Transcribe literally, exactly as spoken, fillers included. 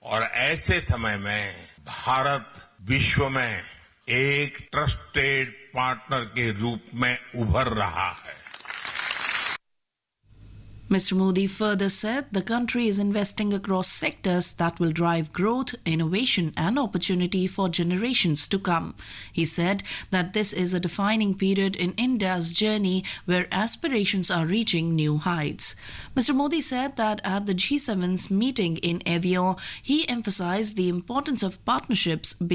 और ऐसे समय में भारत विश्व में एक ट्रस्टेड पार्टनर के रूप में उभर रहा है. Mister Modi further said the country is investing across sectors that will drive growth, innovation and opportunity for generations to come. He said that this is a defining period in India's journey where aspirations are reaching new heights. Mister Modi said that at the G seven's meeting in Evian, he emphasized the importance of partnerships